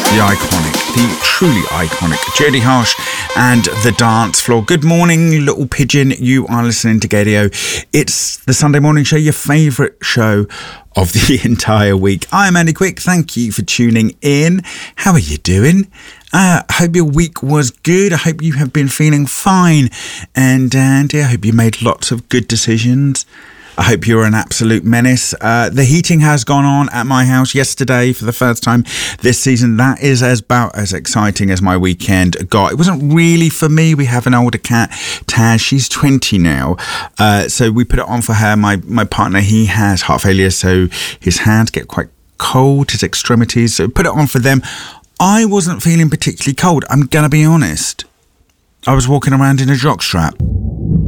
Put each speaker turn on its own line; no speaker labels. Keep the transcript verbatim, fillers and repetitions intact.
The iconic, the truly iconic Jodie Harsh and The Dance Floor. Good morning, little pigeon. You are listening to Gaydio. It's the Sunday morning show, your favourite show of the entire week. I'm Andy Quick. Thank you for tuning in. How are you doing? I uh, hope your week was good. I hope you have been feeling fine. And, and yeah, I hope you made lots of good decisions. I hope you're an absolute menace. Uh, the heating has gone on at my house yesterday for the first time this season. That is as about as exciting as my weekend got. It wasn't really for me. We have an older cat, Taz. She's twenty now. Uh, so we put it on for her. My, my partner, he has heart failure, so his hands get quite cold, his extremities. So put it on for them. I wasn't feeling particularly cold. I'm going to be honest. I was walking around in a jockstrap.